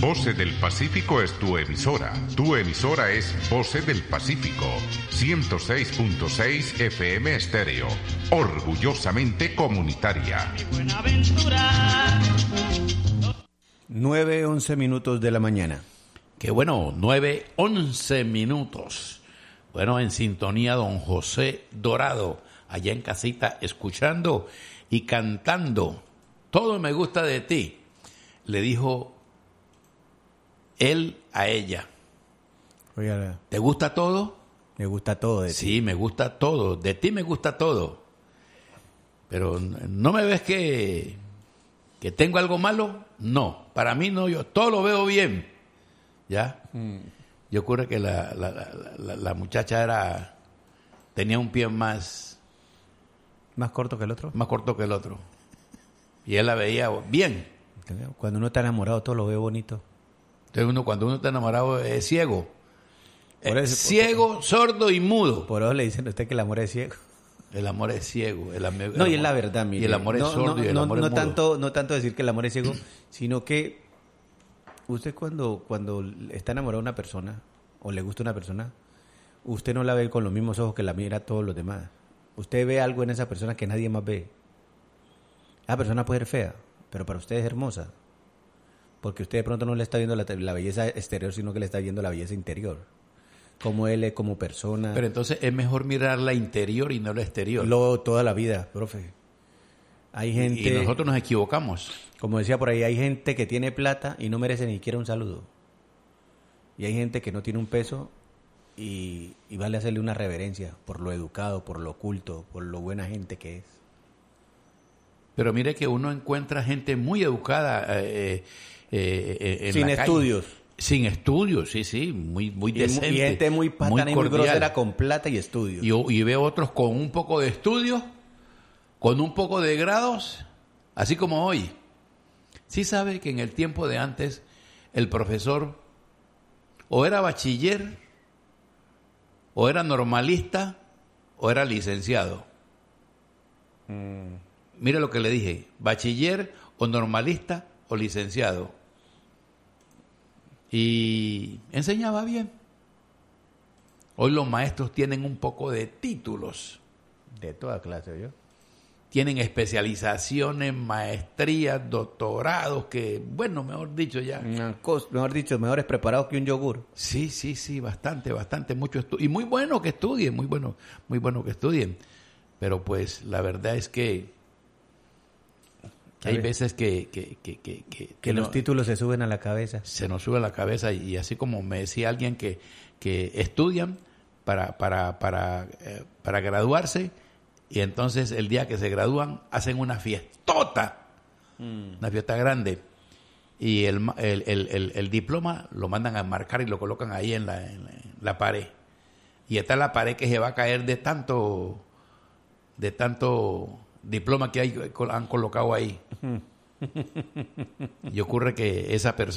Voces del Pacífico es tu emisora. Tu emisora es Voces del Pacífico, 106.6 FM estéreo, orgullosamente comunitaria. 9:11 minutos de la mañana. Qué bueno, 9:11 minutos. Bueno, en sintonía don José Dorado, allá en casita, escuchando y cantando. Todo me gusta de ti, le dijo él a ella. Oiga, ¿te gusta todo? Me gusta todo de ti. Sí, me gusta todo. De ti me gusta todo. Pero ¿no me ves que tengo algo malo? No, para mí no, yo todo lo veo bien. ¿Ya? Y ocurre que la muchacha tenía un pie más corto que el otro. Más corto que el otro. Y él la veía bien. Cuando uno está enamorado todo lo ve bonito. Entonces cuando uno está enamorado es ciego. Ciego, sordo y mudo. Por eso le dicen a usted que el amor es ciego. El amor es ciego. No, y es la verdad, mire. Y el amor es sordo y el amor es mudo. No tanto decir que el amor es ciego, sino que usted cuando está enamorado de una persona o le gusta una persona, usted no la ve con los mismos ojos que la mira todos los demás. Usted ve algo en esa persona que nadie más ve. Esa persona puede ser fea, pero para usted es hermosa. Porque usted de pronto no le está viendo la belleza exterior, sino que le está viendo la belleza interior. Como él es como persona. Pero entonces es mejor mirar la interior y no la exterior. Toda la vida, profe. Hay gente... Y nosotros nos equivocamos. Como decía por ahí, hay gente que tiene plata y no merece ni siquiera un saludo. Y hay gente que no tiene un peso y vale hacerle una reverencia por lo educado, por lo culto, por lo buena gente que es. Pero mire que uno encuentra gente muy educada en sin la estudios. Calle. Sin estudios, sí, muy decente. Y gente muy patana y muy grosera con plata y estudios. Y veo otros con un poco de estudios, con un poco de grados, así como hoy. Sí sabe que en el tiempo de antes el profesor o era bachiller, o era normalista, o era licenciado. Mire lo que le dije, bachiller o normalista o licenciado. Y enseñaba bien. Hoy los maestros tienen un poco de títulos. De toda clase, ¿yo? Tienen especializaciones, maestrías, doctorados, que, bueno, mejor dicho ya. Mejores preparados que un yogur. Sí, bastante, mucho estudio. Y muy bueno que estudien, muy bueno que estudien. Pero pues la verdad es que hay veces que los títulos se suben a la cabeza. Se nos sube a la cabeza y así como me decía alguien que estudian para graduarse y entonces el día que se gradúan hacen una fiestota, una fiesta grande y el diploma lo mandan a enmarcar y lo colocan ahí en la pared y está la pared que se va a caer de tanto diploma que han colocado ahí. Y ocurre que esa persona